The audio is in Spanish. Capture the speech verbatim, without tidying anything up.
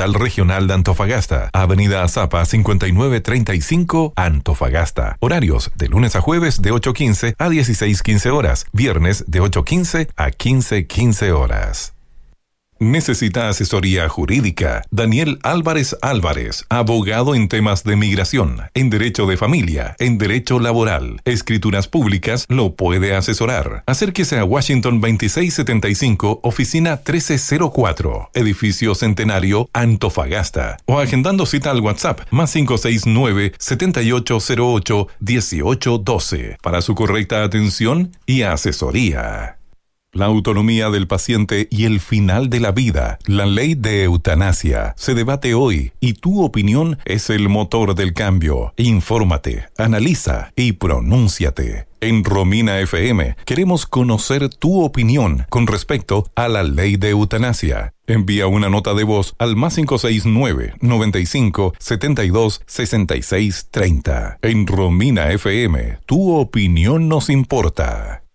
Hospital Regional de Antofagasta, Avenida Azapa cincuenta y nueve treinta y cinco, Antofagasta. Horarios de lunes a jueves de ocho quince a dieciséis quince horas, viernes de ocho quince a quince quince horas. ¿Necesita asesoría jurídica? Daniel Álvarez Álvarez, abogado en temas de migración, en derecho de familia, en derecho laboral, escrituras públicas, lo puede asesorar. Acérquese a Washington veintiséis setenta y cinco, oficina trece cero cuatro, edificio Centenario, Antofagasta, o agendando cita al WhatsApp más cinco seis nueve, siete ocho cero ocho, uno ocho uno dos para su correcta atención y asesoría. La autonomía del paciente y el final de la vida, la ley de eutanasia, se debate hoy y tu opinión es el motor del cambio. Infórmate, analiza y pronúnciate. En Romina F M queremos conocer tu opinión con respecto a la ley de eutanasia. Envía una nota de voz al más cinco seis nueve, noventa y cinco, setenta y dos, sesenta y seis, treinta. En Romina F M, tu opinión nos importa.